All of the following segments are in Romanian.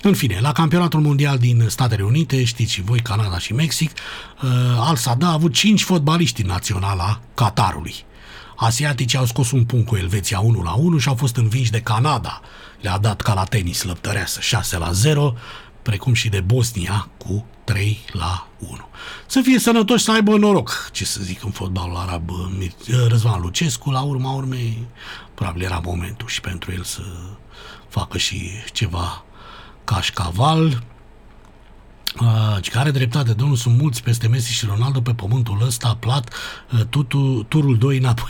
În fine, la campionatul mondial din Statele Unite, știți și voi, Canada și Mexic, Al Sadd a avut 5 fotbaliști în naționala Qatarului. Asiaticii au scos un punct cu Elveția 1-1 și au fost învinși de Canada. Le-a dat ca la tenis lăptăreasă 6-0, precum și de Bosnia cu 3-1. Să fie sănătoși, să aibă noroc, ce să zic, în fotbalul arab. Răzvan Lucescu, la urma urmei, probabil era momentul și pentru el să facă și ceva cașcaval. Care dreptate, domnul, sunt mulți peste Messi și Ronaldo pe pământul ăsta plat, turul 2 înapoi.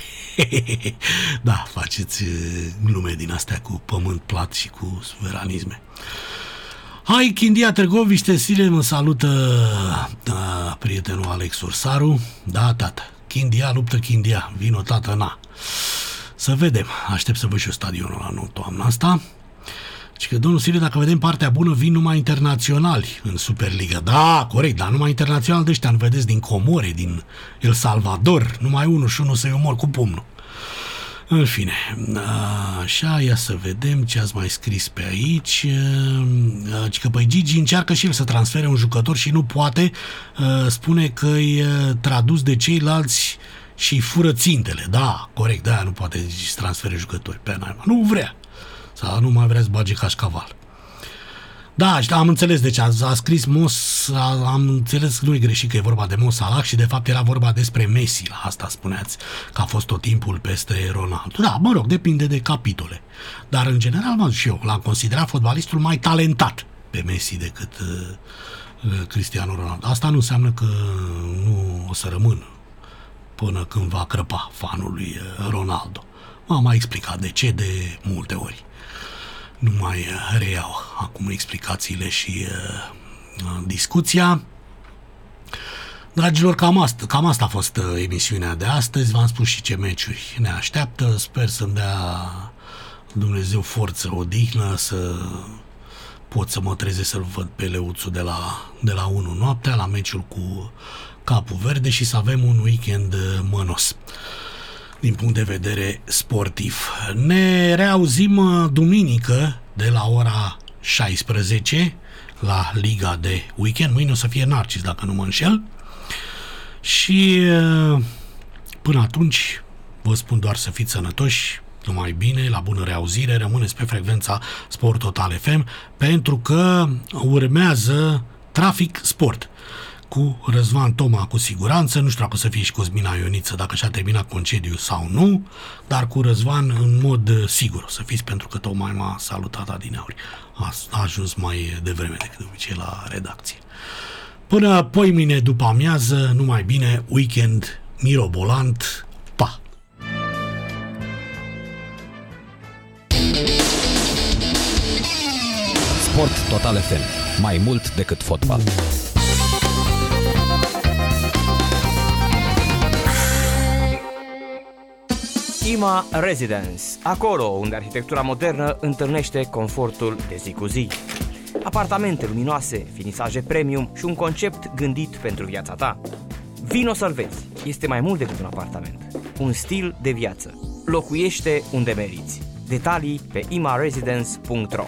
Da, faceți glume din astea cu pământ plat și cu suveranisme. Hai, Chindia Târgoviște, Sile, mă salută prietenul Alex Ursaru. Da, tată, Chindia luptă Chindia, vino tată, na. Să vedem, aștept să văd și eu stadionul la nou toamna asta. Și că, domnul Sile, dacă vedem partea bună, vin numai internaționali în Superliga. Da, corect, dar numai internaționali de ăștia, nu vedeți, din Comore, din El Salvador, numai unul și unul să-i omor cu pumnul. În fine, așa, ia să vedem ce ați mai scris pe aici. Că păi Gigi încearcă și el să transfere un jucător și nu poate, spune că e tradus de ceilalți și fură țintele. Da, corect, de-aia nu poate să transfere jucători pe naima. Nu vrea. Sau nu mai vrea să bage cașcaval. Da, am înțeles de ce a scris am înțeles că nu e greșit că e vorba de Mo Salah și de fapt era vorba despre Messi, la asta spuneați, că a fost tot timpul peste Ronaldo. Da, mă rog, depinde de capitole. Dar în general, mă, și eu l-am considerat fotbalistul mai talentat pe Messi decât Cristiano Ronaldo. Asta nu înseamnă că nu o să rămân până când va crăpa fanul lui Ronaldo. M-am mai explicat de ce de multe ori. Nu mai reiau acum explicațiile și discuția. Dragilor, cam asta a fost emisiunea de astăzi. V-am spus și ce meciuri ne așteaptă. Sper să-mi dea Dumnezeu forță, odihnă, să pot să mă trezesc să-l văd pe Leuțu de la 1 noaptea, la meciul cu Capul Verde și să avem un weekend mănos din punct de vedere sportiv. Ne reauzim duminică de la ora 16 la Liga de Weekend. Mâine o să fie Narcis, dacă nu mă înșel. Și până atunci vă spun doar să fiți sănătoși, numai bine, la bună reauzire, rămâneți pe frecvența Sport Total FM, pentru că urmează Trafic Sport cu Răzvan Toma, cu siguranță, nu știu dacă o să fie și Cosmina Ioniță, dacă și-a terminat concediu sau nu, dar cu Răzvan în mod sigur o să fiți, pentru că tocmai m-a salutat adineauri. A ajuns mai devreme decât de obicei la redacție. Până poimine după amiază, numai bine, weekend mirobolant, pa! Sport Total FM, mai mult decât fotbal. IMA Residence, acolo unde arhitectura modernă întâlnește confortul de zi cu zi. Apartamente luminoase, finisaje premium și un concept gândit pentru viața ta. Vino să-l vezi, este mai mult decât un apartament, un stil de viață. Locuiește unde meriți. Detalii pe imaresidence.ro.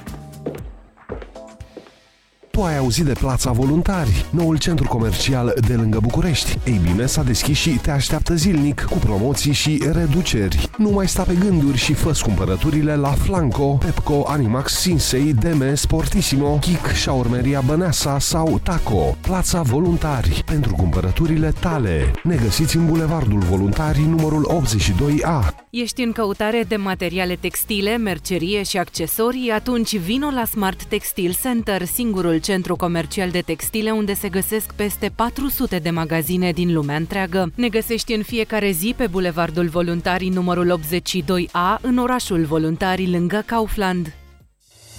Tu ai auzit de Plața Voluntari, noul centru comercial de lângă București. Ei bine, s-a deschis și te așteaptă zilnic cu promoții și reduceri. Nu mai sta pe gânduri și fă-ți cumpărăturile la Flanco, Pepco, Animax, Sinsei, Deme, Sportissimo, Kik, Șaurmeria Băneasa sau Taco. Plața Voluntari, pentru cumpărăturile tale. Ne găsiți în Bulevardul Voluntarii, numărul 82A. Ești în căutare de materiale textile, mercerie și accesorii? Atunci vino la Smart Textile Center, singurul centru comercial de textile unde se găsesc peste 400 de magazine din lumea întreagă. Ne găsești în fiecare zi pe Bulevardul Voluntarii numărul 82A, în orașul Voluntarii, lângă Kaufland.